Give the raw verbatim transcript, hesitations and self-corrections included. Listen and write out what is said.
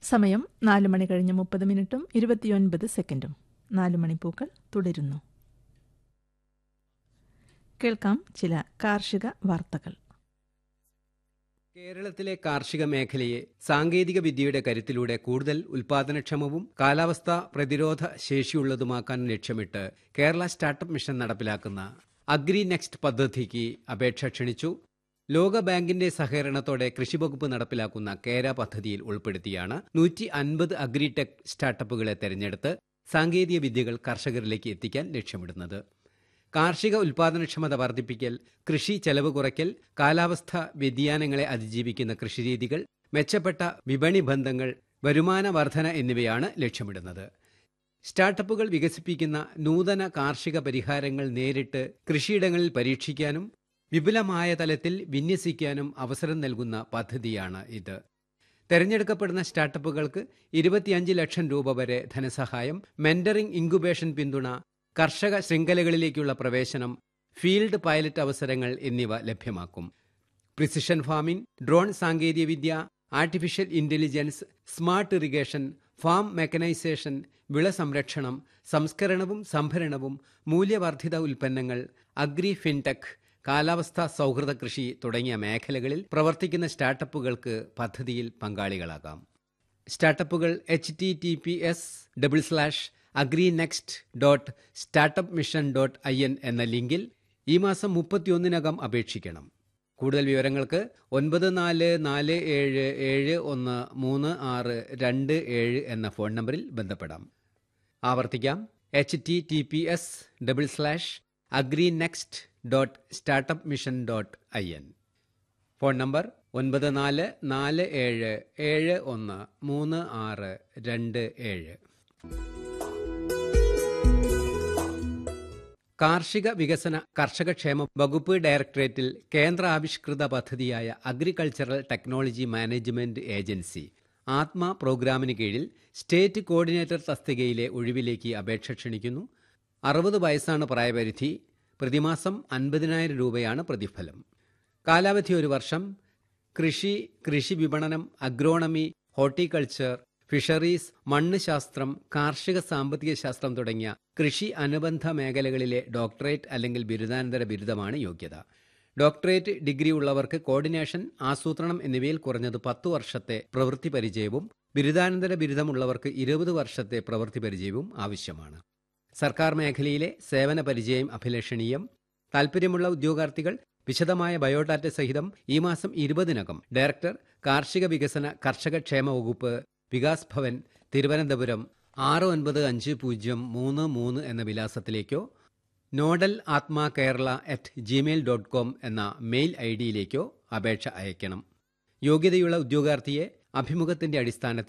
സമയം നാല് മണി കഴിഞ്ഞ് മുപ്പത് മിനിറ്റും ഇരുപത്തിയൊൻപത് സെക്കൻഡും. നാല് മണിപ്പൂക്കൾ തുടരുന്നു. കേൾക്കാം ചില കാർഷിക വാർത്തകൾ. കേരളത്തിലെ കാർഷിക മേഖലയെ സാങ്കേതിക വിദ്യയുടെ കരുത്തിലൂടെ കൂടുതൽ ഉൽപാദനക്ഷമവും കാലാവസ്ഥാ പ്രതിരോധ ശേഷിയുള്ളതുമാക്കാൻ ലക്ഷ്യമിട്ട് കേരള സ്റ്റാർട്ടപ്പ് മിഷൻ നടപ്പിലാക്കുന്ന അഗ്രി നെക്സ്റ്റ് പദ്ധതിക്ക് അപേക്ഷ ക്ഷണിച്ചു. ലോകബാങ്കിന്റെ സഹകരണത്തോടെ കൃഷിവകുപ്പ് നടപ്പിലാക്കുന്ന കേര പദ്ധതിയിൽ ഉൾപ്പെടുത്തിയാണ് നൂറ്റി അൻപത് അഗ്രിടെക് സ്റ്റാർട്ടപ്പുകളെ തെരഞ്ഞെടുത്ത് സാങ്കേതിക വിദ്യകൾ കർഷകരിലേക്ക് എത്തിക്കാൻ ലക്ഷ്യമിടുന്നത്. കാർഷിക ഉൽപാദനക്ഷമത വർദ്ധിപ്പിക്കൽ, കൃഷി ചെലവ് കുറയ്ക്കൽ, കാലാവസ്ഥാ വ്യതിയാനങ്ങളെ അതിജീവിക്കുന്ന കൃഷിരീതികൾ, മെച്ചപ്പെട്ട വിപണി ബന്ധങ്ങൾ, വരുമാന വർധന എന്നിവയാണ് ലക്ഷ്യമിടുന്നത്. സ്റ്റാർട്ടപ്പുകൾ വികസിപ്പിക്കുന്ന നൂതന കാർഷിക പരിഹാരങ്ങൾ നേരിട്ട് കൃഷിയിടങ്ങളിൽ പരീക്ഷിക്കാനും വിപുലമായ തലത്തിൽ വിന്യസിക്കാനും അവസരം നൽകുന്ന പദ്ധതിയാണ് ഇത്. തെരഞ്ഞെടുക്കപ്പെടുന്ന സ്റ്റാർട്ടപ്പുകൾക്ക് ഇരുപത്തിയഞ്ച് ലക്ഷം രൂപ വരെ ധനസഹായം, മെന്ററിംഗ് ഇൻക്യുബേഷൻ പിന്തുണ, കർഷക ശൃംഖലകളിലേക്കുള്ള പ്രവേശനം, ഫീൽഡ് പൈലറ്റ് അവസരങ്ങൾ എന്നിവ ലഭ്യമാക്കും. പ്രിസിഷൻ ഫാമിംഗ്, ഡ്രോൺ സാങ്കേതികവിദ്യ, artificial intelligence, smart irrigation, farm mechanisation, വിള സംരക്ഷണം, സംസ്കരണവും സംഭരണവും, മൂല്യവർദ്ധിത ഉൽപ്പന്നങ്ങൾ, അഗ്രി ഫിൻടെക്, കാലാവസ്ഥാ സൗഹൃദ കൃഷി തുടങ്ങിയ മേഖലകളിൽ പ്രവർത്തിക്കുന്ന സ്റ്റാർട്ടപ്പുകൾക്ക് പദ്ധതിയിൽ പങ്കാളികളാകാം. സ്റ്റാർട്ടപ്പുകൾ H T T P S double slash agri next dot startup mission dot I N എന്ന ലിങ്കിൽ ഈ മാസം മുപ്പത്തിയൊന്നിനകം അപേക്ഷിക്കണം. കൂടുതൽ വിവരങ്ങൾക്ക് ഒൻപത് നാല് നാല് ഏഴ് ഏഴ് ഒന്ന് മൂന്ന് ആറ് രണ്ട് ഏഴ് എന്ന ഫോൺ നമ്പറിൽ ബന്ധപ്പെടാം. ആവർത്തിക്കാം, H T T P S double slash agri next dot startup mission dot I N. Phone number ഒൻപത് നാല് നാല് ഏഴ് ഏഴ് ഒന്ന് മൂന്ന് ആറ് രണ്ട് ഏഴ്. കാർഷിക വികസന കർഷകക്ഷേമ വകുപ്പ് ഡയറക്ടറേറ്റിൽ കേന്ദ്ര ആവിഷ്കൃത പദ്ധതിയായ അഗ്രികൾച്ചറൽ ടെക്നോളജി മാനേജ്മെന്റ് ഏജൻസി ആത്മ പ്രോഗ്രാമിന് കീഴിൽ സ്റ്റേറ്റ് കോർഡിനേറ്റർ തസ്തികയിലെ ഒഴിവിലേക്ക് അപേക്ഷ ക്ഷണിക്കുന്നു. അറുപത് വയസ്സാണ് പ്രായപരിധി. പ്രതിമാസം അൻപതിനായിരം രൂപയാണ് പ്രതിഫലം. കാലാവധി ഒരു വർഷം. കൃഷി, കൃഷി വിപണനം, അഗ്രോണമി, ഹോർട്ടിക്കൾച്ചർ, ഫിഷറീസ്, മണ്ണ് ശാസ്ത്രം, കാർഷിക സാമ്പത്തിക ശാസ്ത്രം തുടങ്ങിയ കൃഷി അനുബന്ധ മേഖലകളിലെ ഡോക്ടറേറ്റ് അല്ലെങ്കിൽ ബിരുദാനന്തര ബിരുദമാണ് യോഗ്യത. ഡോക്ടറേറ്റ് ഡിഗ്രി ഉള്ളവർക്ക് കോർഡിനേഷൻ, ആസൂത്രണം എന്നിവയിൽ കുറഞ്ഞത് പത്തു വർഷത്തെ പ്രവൃത്തി പരിചയവും ബിരുദാനന്തര ബിരുദമുള്ളവർക്ക് ഇരുപത് വർഷത്തെ പ്രവൃത്തി പരിചയവും ആവശ്യമാണ്. സർക്കാർ മേഖലയിലെ സേവന പരിചയം അഭിലഷണീയം. താൽപ്പര്യമുള്ള ഉദ്യോഗാർത്ഥികൾ വിശദമായ ബയോഡാറ്റ സഹിതം ഈ മാസം ഇരുപതിനകം ഡയറക്ടർ, കാർഷിക വികസന കർഷകക്ഷേമ വകുപ്പ്, വികാസ് ഭവൻ, തിരുവനന്തപുരം ആറ് ഒൻപത് അഞ്ച് പൂജ്യം മൂന്ന് മൂന്ന് എന്ന വിലാസത്തിലേക്കോ നോഡൽ ആത്മാ Kerala at Gmail dot com എന്ന മെയിൽ ഐ ഡിയിലേക്കോ അപേക്ഷ അയക്കണം. യോഗ്യതയുള്ള ഉദ്യോഗാർത്ഥിയെ അഭിമുഖത്തിന്റെ അടിസ്ഥാനത്തിൽ